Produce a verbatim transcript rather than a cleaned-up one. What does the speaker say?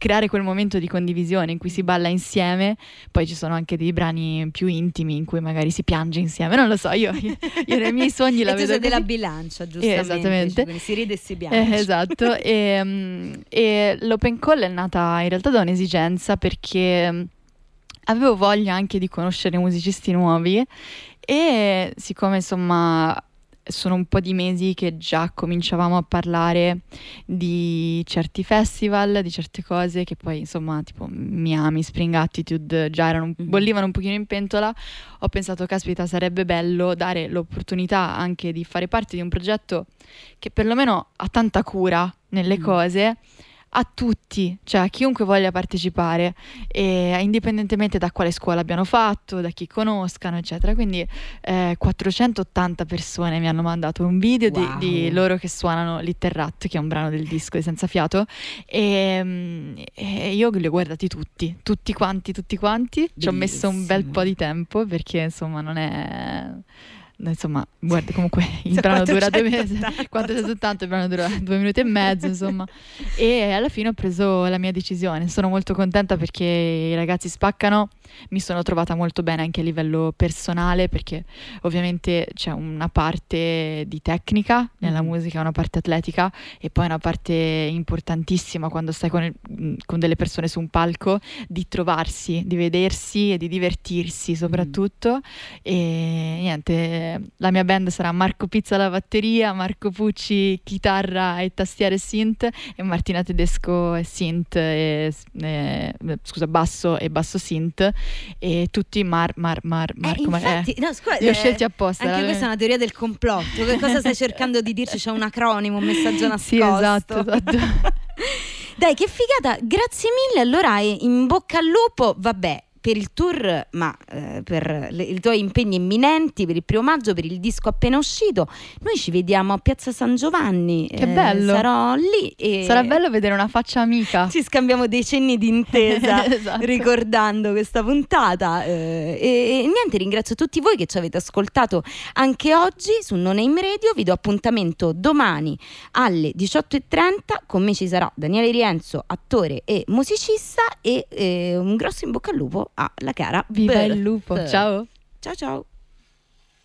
creare quel momento di condivisione in cui si balla insieme. Poi ci sono anche dei brani più intimi in cui magari si piange insieme, non lo so, io, io, io nei miei sogni la e tu vedo sei così. della bilancia, giustamente, eh, esattamente. cioè, si ride e si piange. Eh, esatto, e, um, e l'open call è nata in realtà da un'esigenza, perché um, avevo voglia anche di conoscere musicisti nuovi, e siccome insomma sono un po' di mesi che già cominciavamo a parlare di certi festival, di certe cose che poi insomma tipo Miami, Spring Attitude già erano, bollivano un pochino in pentola, ho pensato caspita, sarebbe bello dare l'opportunità anche di fare parte di un progetto che perlomeno ha tanta cura nelle mm. cose, a tutti, cioè a chiunque voglia partecipare, e indipendentemente da quale scuola abbiano fatto, da chi conoscano, eccetera. Quindi eh, quattrocentottanta persone mi hanno mandato un video wow. di, di loro che suonano Little Rat, che è un brano del disco di Senza Fiato, e, e io li ho guardati tutti, tutti quanti, tutti quanti. Bellissimo. Ci ho messo un bel po' di tempo, perché insomma non è... Insomma, guarda, comunque il brano dura due mesi, quattrocentottanta, il brano dura due minuti e mezzo, insomma. E alla fine ho preso la mia decisione. Sono molto contenta perché i ragazzi spaccano. Mi sono trovata molto bene anche a livello personale, perché ovviamente c'è una parte di tecnica nella mm. musica, una parte atletica, e poi una parte importantissima quando stai con, il, con delle persone su un palco, di trovarsi, di vedersi e di divertirsi soprattutto. Mm. E niente, la mia band sarà Marco Pizza alla batteria, Marco Pucci chitarra e tastiere synth, e Martina Tedesco e synth e, e, scusa basso e basso synth, e tutti Mar Mar Mar Marco eh, infatti, eh, no, scusa, li ho scelti apposta. Anche la... questa è una teoria del complotto. Che cosa stai cercando di dirci? C'è un acronimo, un messaggio nascosto. Sì, esatto, esatto. Dai, che figata, grazie mille. Allora, in bocca al lupo, vabbè, per il tour, ma eh, per le, i tuoi impegni imminenti, per il primo maggio, per il disco appena uscito. Noi ci vediamo a Piazza San Giovanni. Che eh, bello! Sarò lì e sarà bello vedere una faccia amica. Ci scambiamo dei cenni di intesa esatto. ricordando questa puntata. Eh, e, e niente, ringrazio tutti voi che ci avete ascoltato anche oggi su No Name Radio. Vi do appuntamento domani alle diciotto e trenta. Con me ci sarà Daniele Rienzo, attore e musicista, e eh, un grosso in bocca al lupo alla cara Viva Birth. il lupo, ciao Ciao ciao.